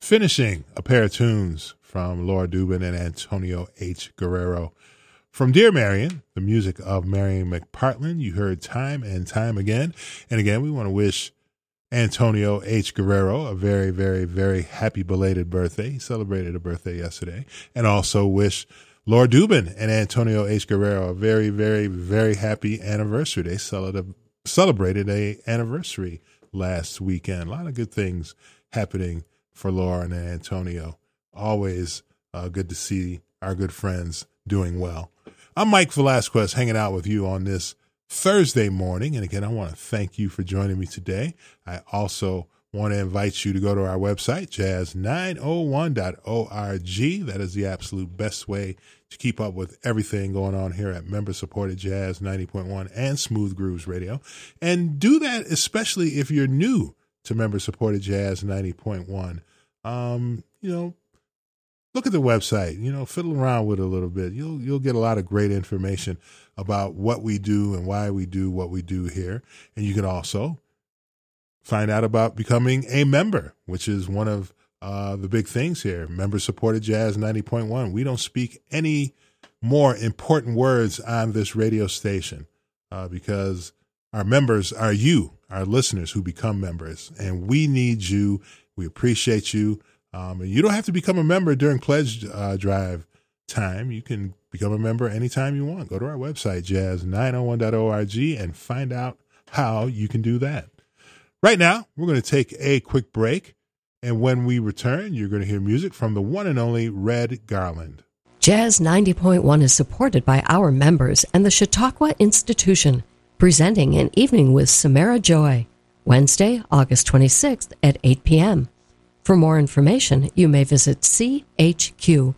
finishing a pair of tunes from Laura Dubin and Antonio H. Guerrero. From Dear Marion, the music of Marion McPartland, you heard Time and Time Again. And again, we want to wish Antonio H. Guerrero a very, very, very happy belated birthday. He celebrated a birthday yesterday. And also wish Laura Dubin and Antonio H. Guerrero a very, very, very happy anniversary. They celebrated an anniversary last weekend. A lot of good things happening for Laura and Antonio. Always good to see our good friends doing well. I'm Mike Velasquez, hanging out with you on this Thursday morning. And again, I want to thank you for joining me today. I also want to invite you to go to our website, jazz901.org. That is the absolute best way to keep up with everything going on here at member-supported Jazz 90.1 and Smooth Grooves Radio. And do that especially if you're new to member-supported Jazz 90.1. Look at the website, fiddle around with it a little bit. You'll get a lot of great information about what we do and why we do what we do here. And you can also find out about becoming a member, which is one of the big things here. Member-supported Jazz 90.1. We don't speak any more important words on this radio station because our members are you, our listeners who become members. And we need you. We appreciate you. And you don't have to become a member during pledge drive time. You can become a member anytime you want. Go to our website, jazz901.org, and find out how you can do that. Right now, we're going to take a quick break. And when we return, you're going to hear music from the one and only Red Garland. Jazz 90.1 is supported by our members and the Chautauqua Institution, presenting an evening with Samara Joy, Wednesday, August 26th at 8 p.m. For more information, you may visit chq.org.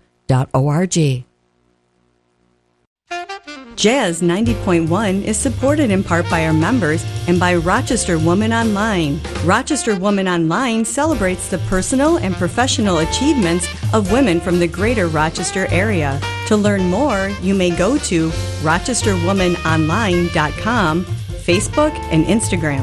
Jazz 90.1 is supported in part by our members and by Rochester Woman Online. Rochester Woman Online celebrates the personal and professional achievements of women from the greater Rochester area. To learn more, you may go to rochesterwomanonline.com, Facebook, and Instagram.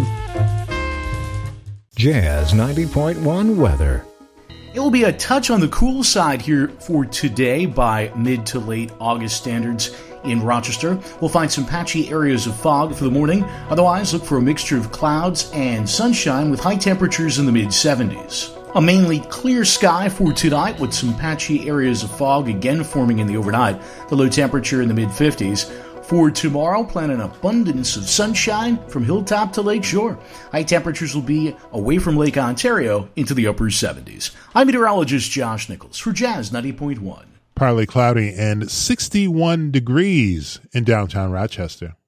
Jazz 90.1 weather. It will be a touch on the cool side here for today by mid to late August standards in Rochester. We'll find some patchy areas of fog for the morning. Otherwise, look for a mixture of clouds and sunshine with high temperatures in the mid-70s. A mainly clear sky for tonight with some patchy areas of fog again forming in the overnight. The low temperature in the mid-50s. For tomorrow, plan an abundance of sunshine from hilltop to lakeshore. High temperatures will be away from Lake Ontario into the upper 70s. I'm meteorologist Josh Nichols for Jazz 90.1. Partly cloudy and 61 degrees in downtown Rochester.